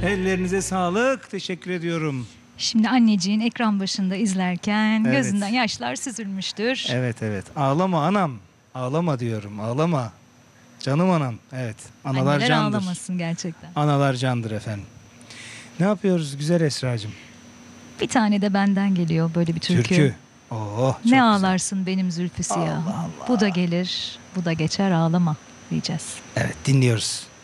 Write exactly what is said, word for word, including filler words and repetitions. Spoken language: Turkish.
Ellerinize sağlık. Teşekkür ediyorum. Şimdi anneciğin ekran başında izlerken Evet. gözünden yaşlar süzülmüştür. Evet evet. Ağlama anam. Ağlama diyorum. Ağlama. Canım anam. Evet. Analar Anneler candır. ağlamasın gerçekten. Analar candır efendim. Ne yapıyoruz güzel Esra'cığım? Bir tane de benden geliyor böyle bir türkü. Türkü. Oo, çok Ne güzel. ağlarsın benim zülfü siyah. Allah Allah. Bu da gelir, bu da geçer ağlama diyeceğiz. Evet dinliyoruz.